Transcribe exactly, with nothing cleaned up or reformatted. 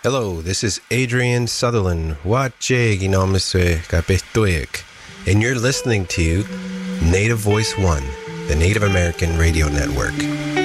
Hello, this is Adrian Sutherland, Wache Ginomiswe Kapestoik, and you're listening to Native Voice One, the Native American Radio Network.